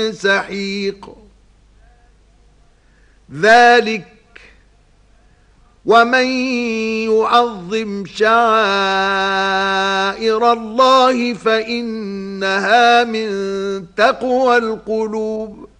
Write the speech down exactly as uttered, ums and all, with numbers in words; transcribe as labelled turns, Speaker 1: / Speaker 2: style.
Speaker 1: سحيق ذلك ومن يعظم شعائر الله فإنها من تقوى القلوب